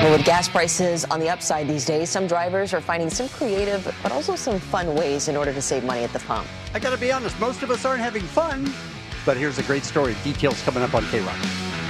Well, with gas prices on the upside these days, some drivers are finding some creative but also some fun ways in order to save money at the pump. I gotta be honest, most of us aren't having fun. But here's a great story. Details coming up on KROC.